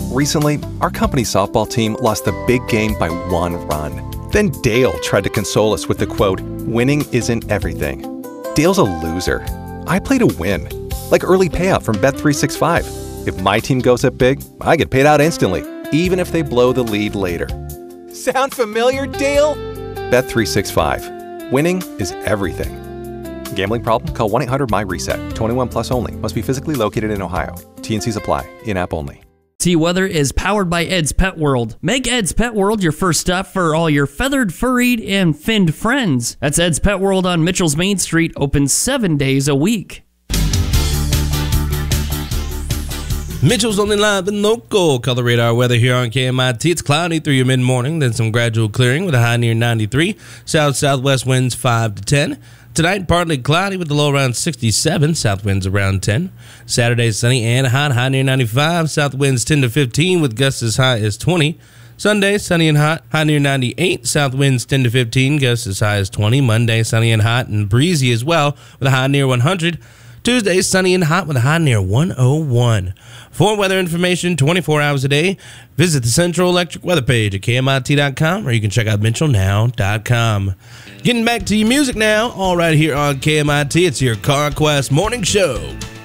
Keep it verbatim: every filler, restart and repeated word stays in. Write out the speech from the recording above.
Recently, our company softball team lost the big game by one run. Then Dale tried to console us with the quote, "Winning isn't everything." Dale's a loser. I play to win. Like early payout from Bet three sixty-five. If my team goes up big, I get paid out instantly, even if they blow the lead later. Sound familiar, Dale? Bet three sixty-five. Winning is everything. Gambling problem? Call one eight hundred M Y reset. twenty-one plus only. Must be physically located in Ohio. T and Cs apply. In-app only. T-Weather is powered by Ed's Pet World. Make Ed's Pet World your first stop for all your feathered, furried, and finned friends. That's Ed's Pet World on Mitchell's Main Street, open seven days a week. Mitchell's only live and local. Color radar weather here on K M I T. It's cloudy through your mid-morning, then some gradual clearing with a high near ninety-three. South-southwest winds five to ten. Tonight, partly cloudy with the low around sixty-seven. South winds around ten. Saturday, sunny and hot, high near ninety-five. South winds ten to fifteen with gusts as high as twenty. Sunday, sunny and hot, high near ninety-eight. South winds ten to fifteen, gusts as high as twenty. Monday, sunny and hot and breezy as well with a high near one hundred. Tuesday, sunny and hot with a high near one oh one. For weather information twenty-four hours a day, visit the Central Electric weather page at K M I T dot com or you can check out Mitchell Now dot com. Getting back to your music now, all right here on K M I T, it's your CarQuest Morning Show.